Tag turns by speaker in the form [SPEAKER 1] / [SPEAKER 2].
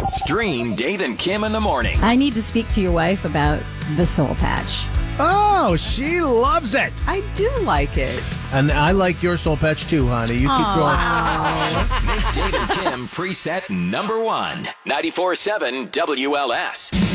[SPEAKER 1] Stream Dave and Kim in the morning.
[SPEAKER 2] I need to speak to your wife about the soul patch.
[SPEAKER 3] Oh, she loves it.
[SPEAKER 4] I do like it.
[SPEAKER 3] And I like your soul patch too, honey. You keep going.
[SPEAKER 1] Make Dave and Kim preset number 1. 94.7 WLS.